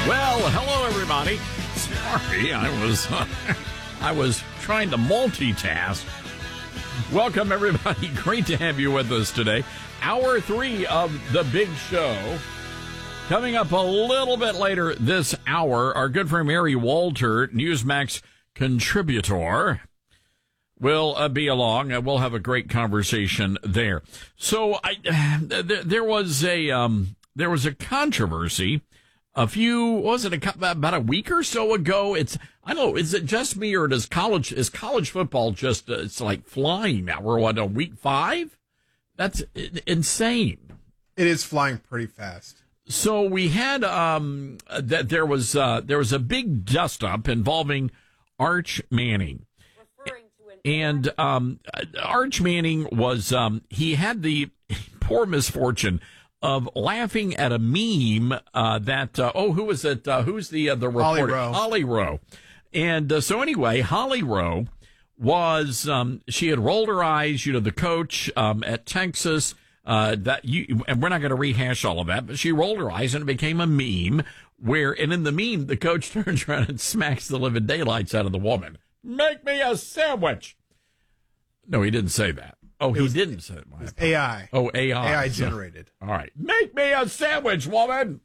Well, hello everybody. Sorry, I was trying to multitask. Welcome everybody. Great to have you with us today. Hour 3 of the big show. Coming up a little bit later this hour, our good friend Mary Walter, Newsmax contributor, will be along, and we'll have a great conversation there. So there was a controversy about a week or so ago? I don't know, is it just me, or is college football just, it's like flying now? We're on week 5? That's insane. It is flying pretty fast. So we had, that there was a big dust up involving Arch Manning. And, Arch Manning was, he had the poor misfortune of laughing at a meme who was it? Who's the reporter? Holly Rowe. And so anyway, Holly Rowe was she had rolled her eyes, the coach at Texas, and we're not going to rehash all of that, but she rolled her eyes and it became a meme and in the meme the coach turns around and smacks the living daylights out of the woman. Make me a sandwich. No, he didn't say that. Oh, he didn't say it. It's AI. Oh, AI. AI generated. All right. Make me a sandwich, woman.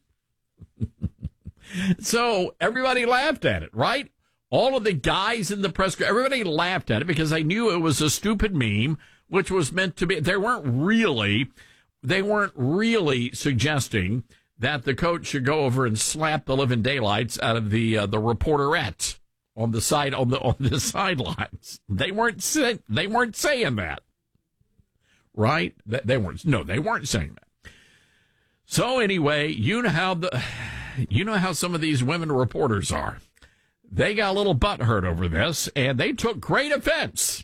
So everybody laughed at it, right? All of the guys in the press, everybody laughed at it because they knew it was a stupid meme, which was meant to be. They weren't really suggesting that the coach should go over and slap the living daylights out of the reporterette on the sidelines. They weren't saying that. Right? They weren't saying that. So anyway, you know how some of these women reporters are. They got a little butthurt over this, and they took great offense.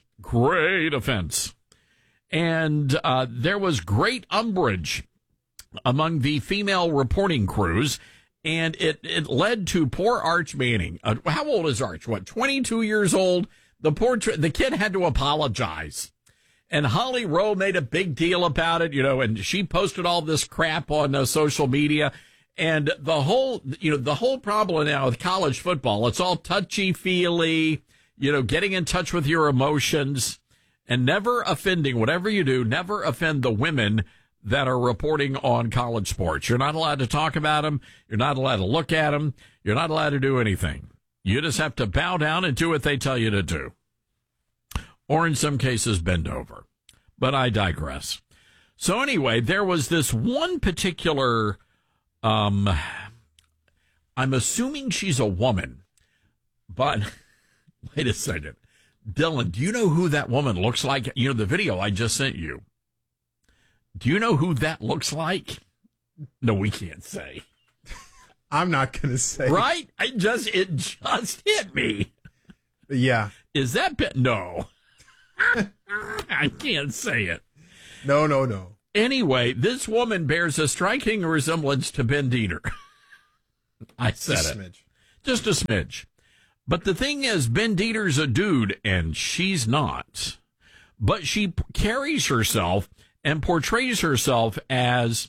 And there was great umbrage among the female reporting crews, and it led to poor Arch Manning. How old is Arch? 22 years old? The kid had to apologize. And Holly Rowe made a big deal about it, and she posted all this crap on social media. And the whole problem now with college football, it's all touchy-feely, getting in touch with your emotions and never offending, whatever you do, never offend the women that are reporting on college sports. You're not allowed to talk about them. You're not allowed to look at them. You're not allowed to do anything. You just have to bow down and do what they tell you to do. Or in some cases, bend over. But I digress. So anyway, there was this one particular, I'm assuming she's a woman, but wait a second. Dylan, do you know who that woman looks like? The video I just sent you. Do you know who that looks like? No, we can't say. I'm not going to say. Right? It just hit me. Yeah. Is that no. I can't say it. No. Anyway, this woman bears a striking resemblance to Ben Dieter. I said Just a smidge. But the thing is, Ben Dieter's a dude, and she's not. But she carries herself and portrays herself as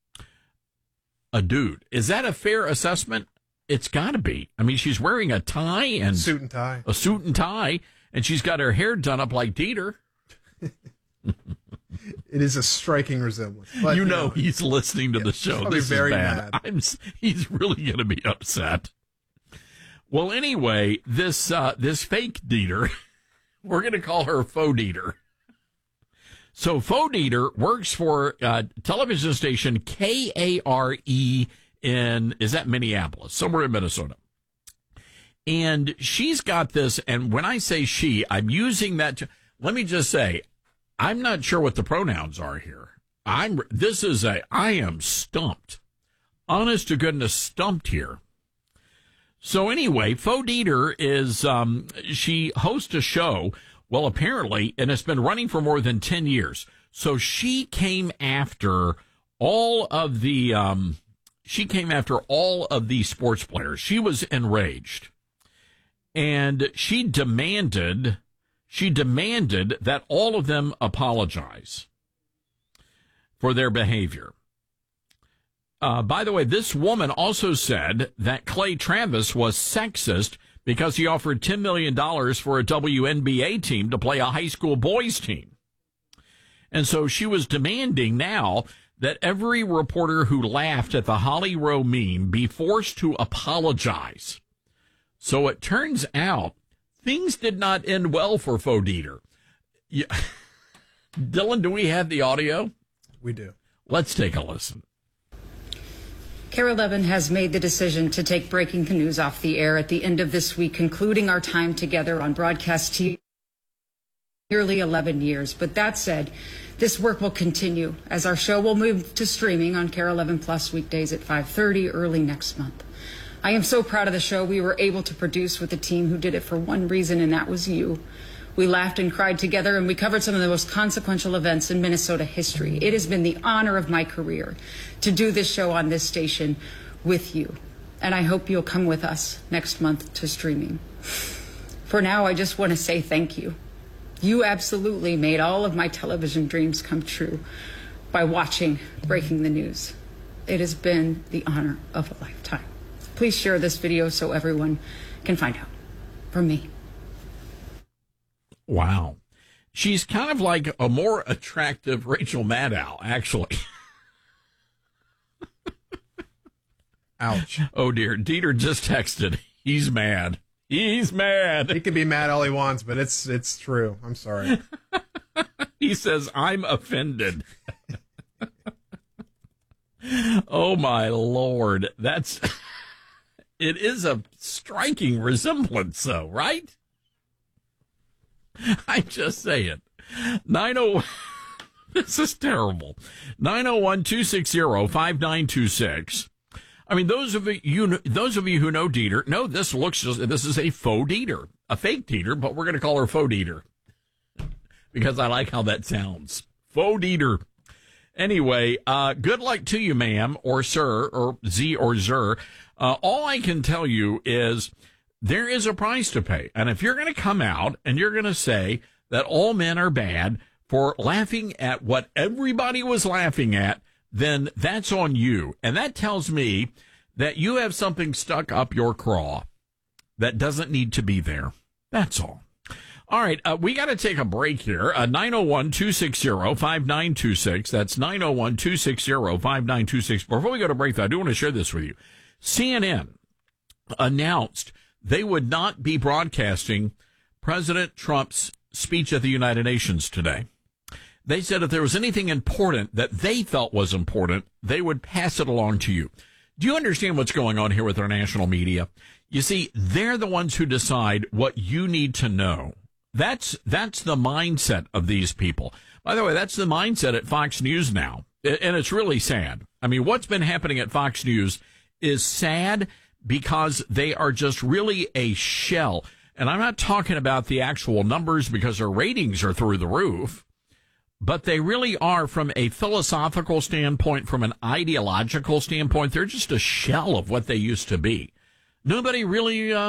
a dude. Is that a fair assessment? It's got to be. I mean, she's wearing a tie and a suit and tie, and she's got her hair done up like Dieter. It is a striking resemblance. But, he's listening to the show. This very is bad. He's really going to be upset. Well, anyway, this fake Dieter, we're going to call her Faux Dieter. So Faux Dieter works for television station KARE is that Minneapolis, somewhere in Minnesota. And she's got this, and when I say she, I'm using that let me just say, I'm not sure what the pronouns are here. I am stumped. Honest to goodness, stumped here. So anyway, Faux Dieter is, she hosts a show, well, apparently, and it's been running for more than 10 years. So she came after all of the sports players. She was enraged. And she demanded that all of them apologize for their behavior. By the way, this woman also said that Clay Travis was sexist because he offered $10 million for a WNBA team to play a high school boys team. And so she was demanding now that every reporter who laughed at the Holly Rowe meme be forced to apologize. So it turns out things did not end well for Faux Dieter. Yeah. Dylan, do we have the audio? We do. Let's take a listen. KARE 11 has made the decision to take Breaking the News off the air at the end of this week, concluding our time together on broadcast TV nearly 11 years. But that said, this work will continue as our show will move to streaming on KARE 11 Plus weekdays at 5:30 early next month. I am so proud of the show we were able to produce with a team who did it for one reason, and that was you. We laughed and cried together, and we covered some of the most consequential events in Minnesota history. It has been the honor of my career to do this show on this station with you, and I hope you'll come with us next month to streaming. For now, I just want to say thank you. You absolutely made all of my television dreams come true by watching Breaking the News. It has been the honor of a lifetime. Please share this video so everyone can find out. From me. Wow. She's kind of like a more attractive Rachel Maddow, actually. Ouch. Oh, dear. Dieter just texted. He's mad. He's mad. He can be mad all he wants, but it's true. I'm sorry. He says, I'm offended. Oh, my Lord. It is a striking resemblance, though, right? I just say it. This is terrible. 901-260-5926. I mean, those of you who know Dieter know this is a faux Dieter, a fake Dieter, but we're going to call her Faux Dieter because I like how that sounds. Faux Dieter. Anyway, good luck to you, ma'am, or sir, or Z or Zer. All I can tell you is there is a price to pay. And if you're going to come out and you're going to say that all men are bad for laughing at what everybody was laughing at, then that's on you. And that tells me that you have something stuck up your craw that doesn't need to be there. That's all. All right, we got to take a break here. 901-260-5926. That's 901-260-5926. Before we go to break, though, I do want to share this with you. CNN announced they would not be broadcasting President Trump's speech at the United Nations today. They said if there was anything important that they felt was important, they would pass it along to you. Do you understand what's going on here with our national media? You see, they're the ones who decide what you need to know. That's the mindset of these people. By the way, that's the mindset at Fox News now. And it's really sad. I mean, what's been happening at Fox News is sad because they are just really a shell. And I'm not talking about the actual numbers because their ratings are through the roof, but they really are from a philosophical standpoint, from an ideological standpoint. They're just a shell of what they used to be. Nobody really